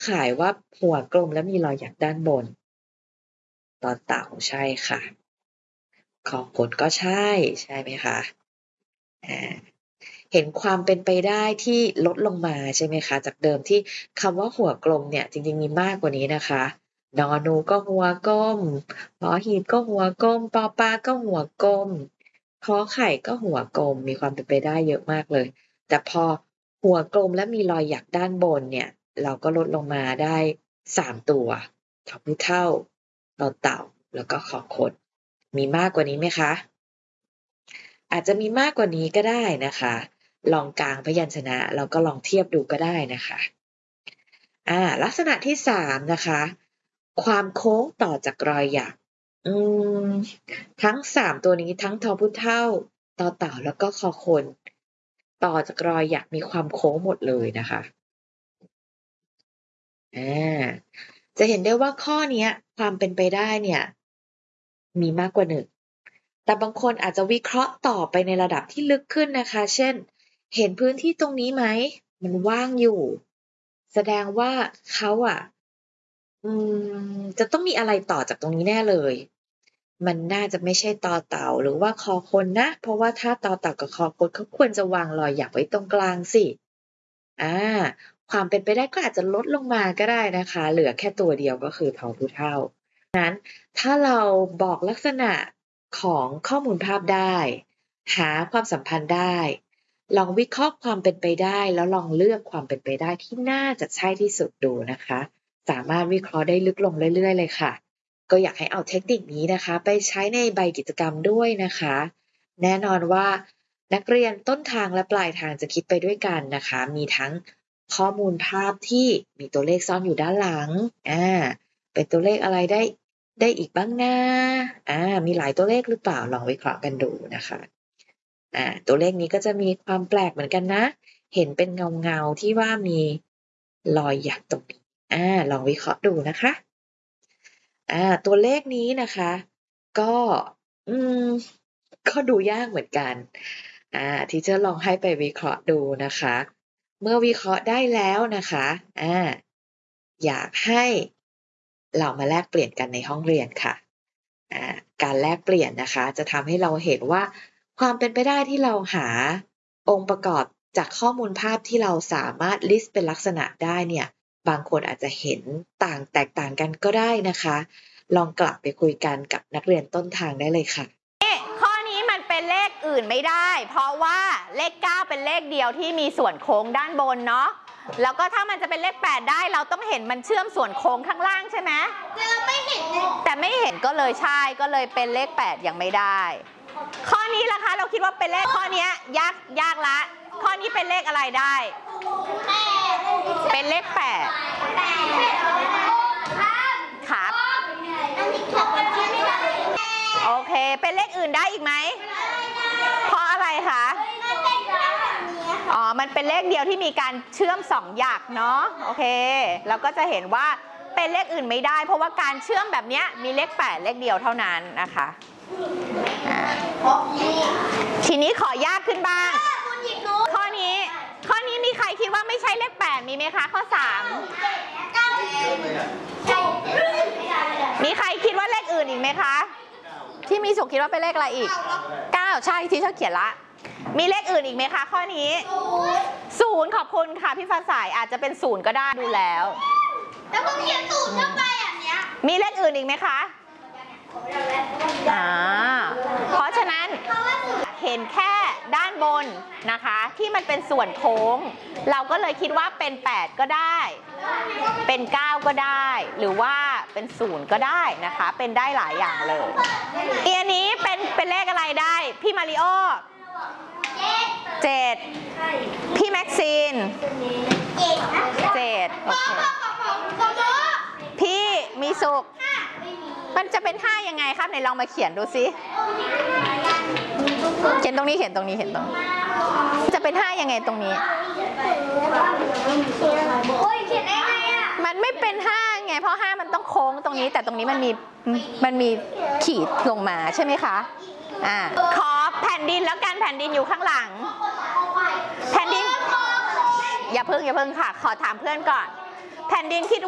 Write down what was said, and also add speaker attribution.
Speaker 1: ขายว่าหัวกลมและมีรอยหยักด้านบนต่อเต่าใช่ค่ะขอบขดก็ใช่ใช่ไหมคะอาเห็นความเป็นไปได้ที่ลดลงมาใช่ไหมคะจากเดิมที่คำว่าหัวกลมเนี่ยจริงๆมีมากกว่านี้นะคะนอนูก็หัวก้มหอหีบก็หัวก้มปอปลาก็หัวกลมขอไข่ก็หัวกลมมีความเป็นไปได้เยอะมากเลยแต่พอหัวกลมและมีรอยหยักด้านบนเนี่ยเราก็ลดลงมาได้3ตัวทพเท่าต่อเต่าแล้วก็ขอคดมีมากกว่านี้ไหมคะ อาจจะมีมากกว่านี้ก็ได้นะคะ ลองกางพยัญชนะแล้วก็ลองเทียบดูก็ได้นะคะลักษณะที่3นะคะความโค้งต่อจากรอยหยักอืมทั้ง3ตัวนี้ทั้งทพุเท่าต่อเต่าแล้วก็คอคนต่อจากรอยหยักมีความโค้งหมดเลยนะคะอาจะเห็นได้ว่าข้อเนี้ยความเป็นไปได้เนี่ยมีมากกว่า1แต่บางคนอาจจะวิเคราะห์ต่อไปในระดับที่ลึกขึ้นนะคะ เช่น เห็นพื้นที่ตรงนี้ไหม มันว่างอยู่ แสดงว่าเขาอะอืจะต้องมีอะไรต่อจากตรงนี้แน่เลย มันน่าจะไม่ใช่ตอเต่าหรือว่าคอคนนะ เพราะว่าถ้าตอเต่ากับคอคนเขาควรจะวางรอยหยักไว้ตรงกลางสิอาความเป็นไปได้ก็อาจจะลดลงมาก็ได้นะคะ เหลือแค่ตัวเดียวก็คือทอผู้เท่า ถ้าเราบอกลักษณะของข้อมูลภาพได้หาความสัมพันธ์ได้ลองวิเคราะห์ความเป็นไปได้แล้วลองเลือกความเป็นไปได้ที่น่าจะใช่ที่สุดดูนะคะสามารถวิเคราะห์ได้ลึกลงเรื่อยๆเลยค่ะก็อยากให้เอาเทคนิคนี้นะคะไปใช้ในใบกิจกรรมด้วยนะคะแน่นอนว่านักเรียนต้นทางและปลายทางจะคิดไปด้วยกันนะคะมีทั้งข้อมูลภาพที่มีตัวเลขซ่อนอยู่ด้านหลังเป็นตัวเลขอะไรได้อีกบ้างนะมีหลายตัวเลขหรือเปล่าลองวิเคราะห์กันดูนะคะตัวเลขนี้ก็จะมีความแปลกเหมือนกันนะเห็นเป็นเงาๆที่ว่ามีรอยหยักตรงนี้ลองวิเคราะห์ดูนะคะตัวเลขนี้นะคะก็อืมก็ดูยากเหมือนกันทีเชอร์ลองให้ไปวิเคราะห์ดูนะคะเมื่อวิเคราะห์ได้แล้วนะคะอยากให้เรามาแลกเปลี่ยนกันในห้องเรียนค่ะการแลกเปลี่ยนนะคะจะทำให้เราเห็นว่าความเป็นไปได้ที่เราหาองค์ประกอบจากข้อมูลภาพที่เราสามารถลิสต์เป็นลักษณะได้เนี่ยบางคนอาจจะเห็นแตกต่างกันก็ได้นะคะลองกลับไปคุยกันกับนักเรียนต้นทางได้เลยค่ะ
Speaker 2: ข้อนี้มันเป็นเลขอื่นไม่ได้เพราะว่าเลข9เป็นเลขเดียวที่มีส่วนโค้งด้านบนเนาะแล้วก็ถ้ามันจะเป็นเลข8ได้เราต้องเห็นมันเชื่อมส่วนโค้งข้างล่างใช่ไหมแต่เราไม่เห็นแต่ไม่เห็นก็เลยใช่ก็เลยเป็นเลข8ยังไม่ได้ข้อนี้ล่ะคะเราคิดว่าเป็นเลขข้อนี้ยากละข้อนี้เป็นเลขอะไรได้เป็นเลข8ครับโอเคเป็นเลขอื่นได้อีกไหมเพราะอะไรคะมันเป็นเลขเดียวที่มีการเชื่อม2หยักเนาะโอเคเราก็จะเห็นว่าเป็นเลขอื่นไม่ได้เพราะว่าการเชื่อมแบบนี้มีเลข8เลขเดียวเท่านั้นนะคะทีนี้ขอยากขึ้นบ้างข้อนี้มีใครคิดว่าไม่ใช่เลข8มีไหมคะข้อ3มีใครคิดว่าเลขอื่นอีกไหมคะที่มีสุขคิดว่าเป็นเลขอะไรอีก9ใช่ที่เขาเขียนละมีเลขอื่นอีกไหมคะข้อนี้0ขอบคุณค่ะพี่ฟ้าใสอาจจะเป็น0ก็ได้ดูแล้วแล้วผมเขียน0เข้าไปแบบนี้มีเลขอื่นอีกไหมคะเพราะฉะนั้นเห็นแค่ด้านบนนะคะที่มันเป็นส่วนโค้งเราก็เลยคิดว่าเป็น8ก็ได้เป็น9ก็ได้หรือว่าเป็น0ก็ได้นะคะเป็นได้หลายอย่างเลยอันนี้เป็นเลขอะไรได้พี่มาริโอ7พี่แม็กซีน7โอเคพี่มีสุขมันจะเป็น5ยังไงครับไหนลองมาเขียนดูสิเขียนตรงนี้จะเป็น5ยังไงตรงนี้มันไม่เป็น5ไงเพราะ5มันต้องโค้งตรงนี้แต่ตรงนี้มันมีขีดลงมาใช่ไหมคะขอแผ่นดินแล้วกันแผ่นดินอยู่ข้างหลังแผ่นดินอย่าเพิ่งค่ะขอถามเพื่อนก่อนแผ่นดินคิด